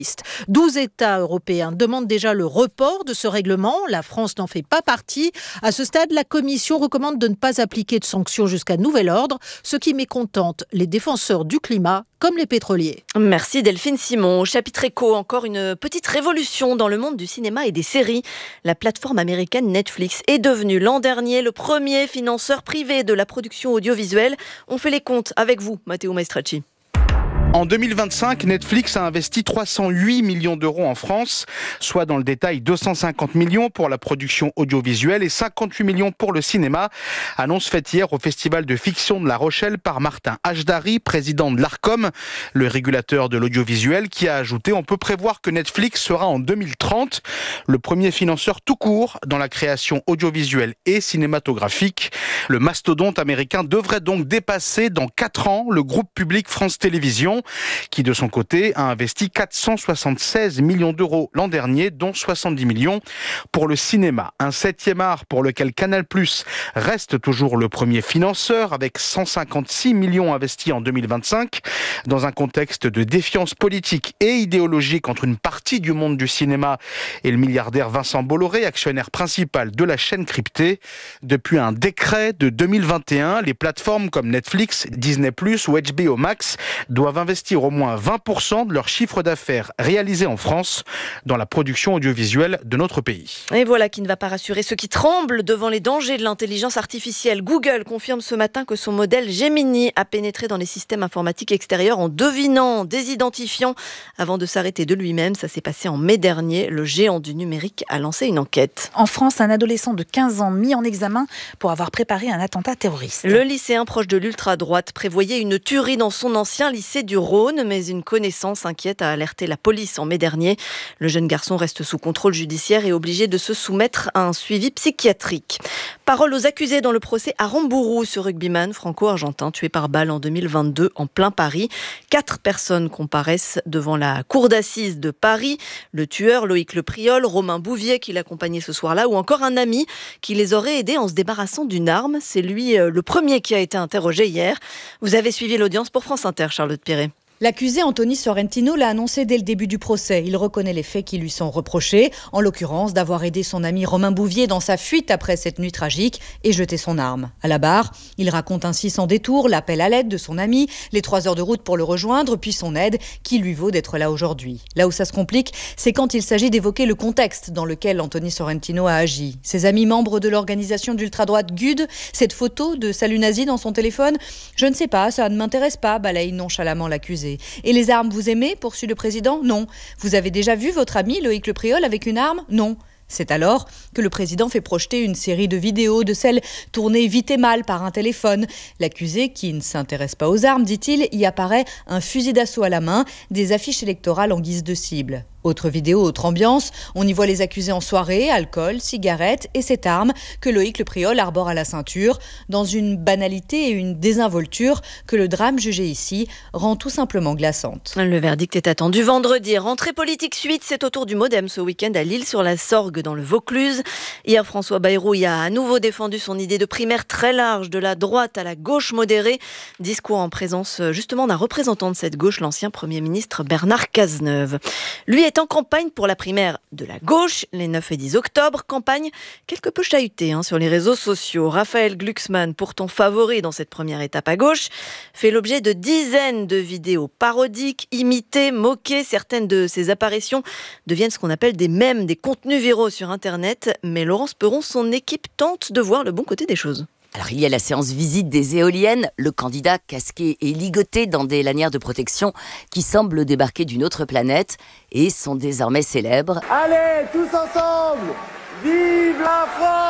12 États européens demandent déjà le report de ce règlement. La France n'en fait pas partie. À ce stade, la Commission recommande de ne pas appliquer de sanctions jusqu'à nouvel ordre, ce qui mécontente les défenseurs du climat comme les pétroliers. Merci Delphine Simon. Au chapitre éco, encore une petite révolution dans le monde du cinéma et des séries. La plateforme américaine Netflix est devenue l'an dernier le premier financeur privé de la production audiovisuelle. On fait les comptes avec vous, Matteo Maestracci. En 2025, Netflix a investi 308 millions d'euros en France, soit dans le détail 250 millions pour la production audiovisuelle et 58 millions pour le cinéma. Annonce faite hier au Festival de fiction de La Rochelle par Martin Hajdari, président de l'Arcom, le régulateur de l'audiovisuel, qui a ajouté: on peut prévoir que Netflix sera en 2030 le premier financeur tout court dans la création audiovisuelle et cinématographique. Le mastodonte américain devrait donc dépasser dans 4 ans le groupe public France Télévisions, qui de son côté a investi 476 millions d'euros l'an dernier, dont 70 millions pour le cinéma. Un 7e art pour lequel Canal+ reste toujours le premier financeur, avec 156 millions investis en 2025, dans un contexte de défiance politique et idéologique entre une partie du monde du cinéma et le milliardaire Vincent Bolloré, actionnaire principal de la chaîne cryptée. Depuis un décret de 2021, les plateformes comme Netflix, Disney+, ou HBO Max doivent investir au moins 20% de leur chiffre d'affaires réalisé en France dans la production audiovisuelle de notre pays. Et voilà qui ne va pas rassurer ceux qui tremblent devant les dangers de l'intelligence artificielle. Google confirme ce matin que son modèle Gemini a pénétré dans les systèmes informatiques extérieurs en devinant, désidentifiant avant de s'arrêter de lui-même. Ça s'est passé en mai dernier. Le géant du numérique a lancé une enquête. En France, un adolescent de 15 ans mis en examen pour avoir préparé un attentat terroriste. Le lycéen proche de l'ultra-droite prévoyait une tuerie dans son ancien lycée du Rhône, mais une connaissance inquiète a alerté la police en mai dernier. Le jeune garçon reste sous contrôle judiciaire et obligé de se soumettre à un suivi psychiatrique. Parole aux accusés dans le procès Aramburu, ce rugbyman franco-argentin tué par balle en 2022 en plein Paris. 4 personnes comparaissent devant la cour d'assises de Paris. Le tueur, Loïc Lepriol, Romain Bouvier qui l'accompagnait ce soir-là, ou encore un ami qui les aurait aidés en se débarrassant d'une arme. C'est lui le premier qui a été interrogé hier. Vous avez suivi l'audience pour France Inter, Charlotte Piré. L'accusé Anthony Sorrentino l'a annoncé dès le début du procès. Il reconnaît les faits qui lui sont reprochés, en l'occurrence d'avoir aidé son ami Romain Bouvier dans sa fuite après cette nuit tragique et jeté son arme. À la barre, il raconte ainsi sans détour l'appel à l'aide de son ami, les 3 heures de route pour le rejoindre, puis son aide qui lui vaut d'être là aujourd'hui. Là où ça se complique, c'est quand il s'agit d'évoquer le contexte dans lequel Anthony Sorrentino a agi. Ses amis membres de l'organisation d'ultra-droite GUD, cette photo de salut nazi dans son téléphone, je ne sais pas, ça ne m'intéresse pas, balaye nonchalamment l'accusé. Et les armes, vous aimez, poursuit le président ? Non. Vous avez déjà vu votre ami Loïc Lepriol avec une arme ? Non. C'est alors que le président fait projeter une série de vidéos de celles tournées vite et mal par un téléphone. L'accusé, qui ne s'intéresse pas aux armes, dit-il, y apparaît un fusil d'assaut à la main, des affiches électorales en guise de cible. Autre vidéo, autre ambiance, on y voit les accusés en soirée, alcool, cigarettes et cette arme que Loïc Lepriol arbore à la ceinture, dans une banalité et une désinvolture que le drame jugé ici rend tout simplement glaçante. Le verdict est attendu vendredi. Rentrée politique suite, c'est au tour du Modem ce week-end à L'Isle-sur-la-Sorgue dans le Vaucluse. Hier, François Bayrou y a à nouveau défendu son idée de primaire très large de la droite à la gauche modérée. Discours en présence justement d'un représentant de cette gauche, l'ancien Premier ministre Bernard Cazeneuve. Lui est en campagne pour la primaire de la gauche, les 9 et 10 octobre. Campagne quelque peu chahutée sur les réseaux sociaux. Raphaël Glucksmann, pourtant favori dans cette première étape à gauche, fait l'objet de dizaines de vidéos parodiques, imitées, moquées. Certaines de ses apparitions deviennent ce qu'on appelle des mèmes, des contenus viraux sur Internet. Mais Laurence Perron, son équipe tente de voir le bon côté des choses. Alors il y a la séance visite des éoliennes, le candidat casqué et ligoté dans des lanières de protection qui semblent débarquer d'une autre planète et sont désormais célèbres. Allez, tous ensemble, vive la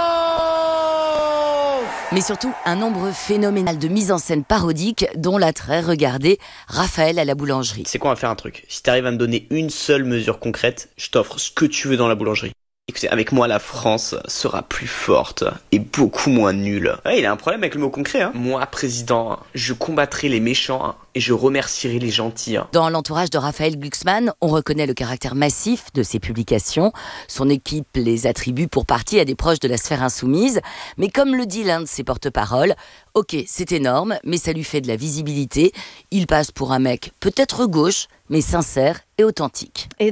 France! Mais surtout un nombre phénoménal de mises en scène parodiques dont l'a très regardé Raphaël à la boulangerie. C'est quoi, on va faire un truc. Si t'arrives à me donner une seule mesure concrète, je t'offre ce que tu veux dans la boulangerie. Écoutez, avec moi, la France sera plus forte et beaucoup moins nulle. Ouais, il a un problème avec le mot concret. Moi, président, je combattrai les méchants et je remercierai les gentils. Dans l'entourage de Raphaël Glucksmann, on reconnaît le caractère massif de ses publications. Son équipe les attribue pour partie à des proches de la sphère insoumise. Mais comme le dit l'un de ses porte-paroles, ok, c'est énorme, mais ça lui fait de la visibilité. Il passe pour un mec peut-être gauche, mais sincère et authentique.